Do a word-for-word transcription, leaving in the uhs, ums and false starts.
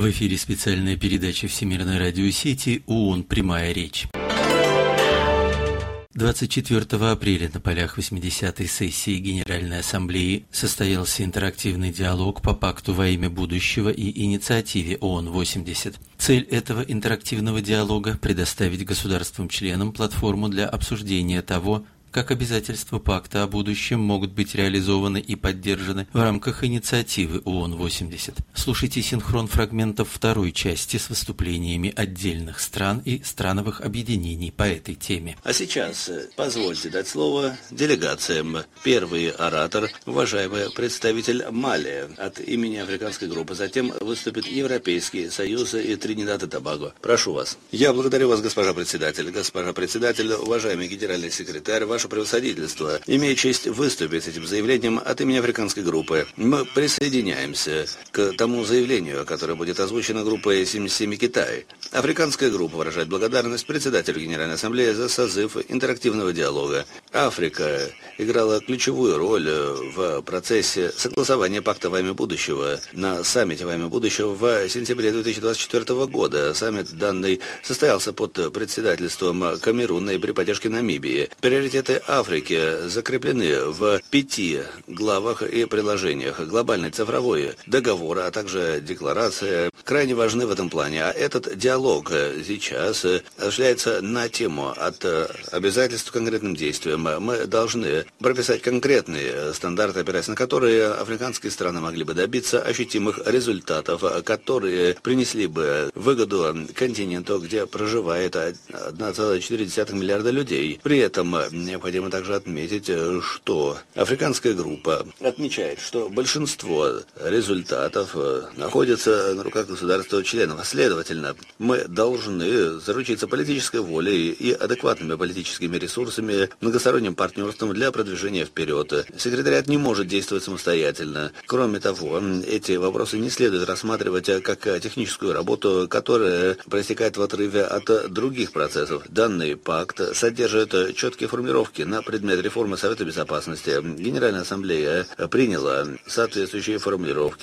В эфире специальная передача Всемирной радиосети ООН «Прямая речь». двадцать четвёртого апреля на полях восьмидесятой сессии Генеральной Ассамблеи состоялся интерактивный диалог по Пакту во имя будущего и инициативе ООН восемьдесят. Цель этого интерактивного диалога – предоставить государствам-членам платформу для обсуждения того, как обязательства Пакта о будущем могут быть реализованы и поддержаны в рамках инициативы ООН восемьдесят. Слушайте синхрон фрагментов второй части с выступлениями отдельных стран и страновых объединений по этой теме. А сейчас позвольте дать слово делегациям. Первый оратор, уважаемый представитель Мали от имени Африканской группы. Затем выступит Европейский Союз и Тринидад и Тобаго. Прошу вас. Я благодарю вас, госпожа председатель. Госпожа председатель, уважаемый генеральный секретарь, ваш Ваше превосходительство, имея честь выступить с этим заявлением от имени Африканской группы, мы присоединяемся к тому заявлению, которое будет озвучено группой семьдесят семь Китай. Африканская группа выражает благодарность председателю Генеральной Ассамблеи за созыв интерактивного диалога. Африка играла ключевую роль в процессе согласования Пакта во имя будущего на саммите во имя будущего в сентябре две тысячи двадцать четвёртого года. Саммит данный состоялся под председательством Камеруна и при поддержке Намибии. Приоритеты Африки закреплены в пяти главах и приложениях. Глобальный цифровой договор, а также декларация крайне важны в этом плане. А этот диалог сейчас осуществляется на тему от обязательств к конкретным действиям. Мы должны прописать конкретные стандарты, опираясь на которые африканские страны могли бы добиться ощутимых результатов, которые принесли бы выгоду континенту, где проживает одна целая четыре десятых миллиарда людей. При этом необходимо также отметить, что Африканская группа отмечает, что большинство результатов находится на руках государств-членов. Следовательно, мы должны заручиться политической волей и адекватными политическими ресурсами, многосторонним партнерством для продвижения вперед. Секретариат не может действовать самостоятельно. Кроме того, эти вопросы не следует рассматривать как техническую работу, которая проистекает в отрыве от других процессов. Данный пакт содержит четкие формировки на предмет реформы Совета Безопасности. Генеральная Ассамблея приняла соответствующие формулировки.